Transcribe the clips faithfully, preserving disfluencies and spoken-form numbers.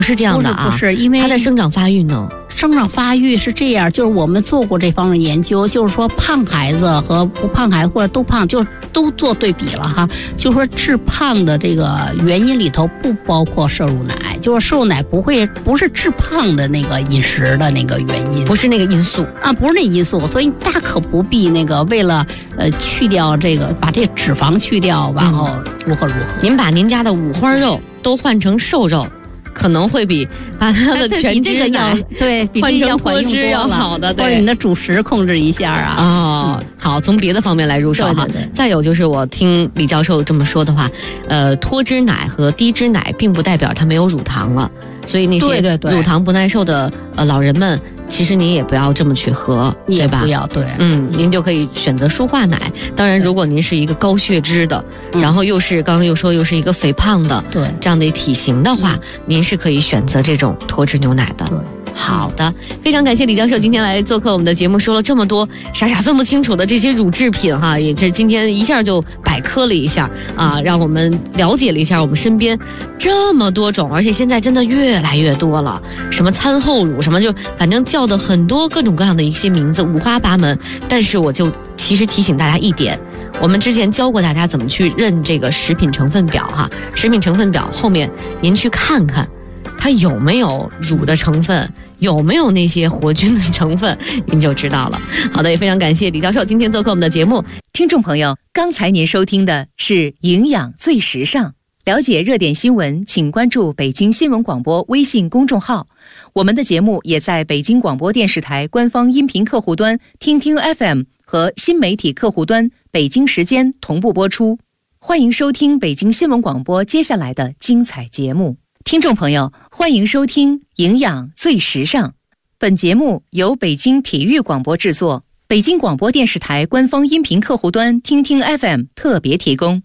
是这样的啊， 不是不是，因为它的生长发育呢？ 生长发育是这样，就是我们做过这方面研究，就是说胖孩子和不胖孩子或者都胖，就是都做对比了哈。就是说致胖的这个原因里头不包括摄入奶，就是摄入奶不会不是致胖的那个饮食的那个原因， 不是那个因素啊，不是那因素，所以大可不必那个为了呃去掉这个把这脂肪去掉，然后如何如何。 您把您家的五花肉都换成瘦肉。可能会比把它的全脂奶对换成脱脂要好的，对， 或者你的主食控制一下啊。 哦，嗯、好，从别的方面来入手哈。 对对对。 再有就是我听李教授这么说的话，呃，脱脂奶和低脂奶并不代表它没有乳糖了，所以那些乳糖不耐受的呃老人们，其实您也不要这么去喝， 也吧？ 不要对， 嗯，您就可以选择舒化奶。当然，如果您是一个高血脂的，然后又是刚刚又说又是一个肥胖的， 对这样的体型的话，您是可以选择这种脱脂牛奶的。 对。 好的，非常感谢李教授今天来做客我们的节目，说了这么多傻傻分不清楚的这些乳制品哈，也是今天一下就百科了一下啊，让我们了解了一下我们身边这么多种，而且现在真的越来越多了，什么餐后乳什么，就反正叫的很多各种各样的一些名字，五花八门。但是我就其实提醒大家一点，我们之前教过大家怎么去认这个食品成分表哈，食品成分表后面您去看看它有没有乳的成分，有没有那些活菌的成分，您就知道了。好的，也非常感谢李教授今天做客我们的节目。 听众朋友，刚才您收听的是营养最时尚。了解热点新闻，请关注北京新闻广播微信公众号。我们的节目也在北京广播电视台官方音频客户端听听 F M 和新媒体客户端北京时间同步播出。欢迎收听北京新闻广播接下来的精彩节目。听众朋友，欢迎收听营养最时尚。本节目由北京体育广播制作，北京广播电视台官方音频客户端听听 F M 特别提供。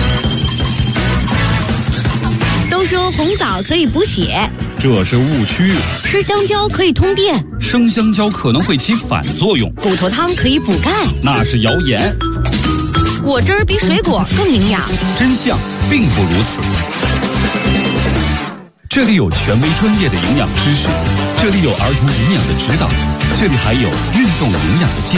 都说红枣可以补血， 这是误区。 吃香蕉可以通电， 生香蕉可能会起反作用。 骨头汤可以补钙， 那是谣言。 果汁儿比水果更营养， 真相并不如此。这里有权威专业的营养知识，这里有儿童营养的指导，这里还有运动营养的建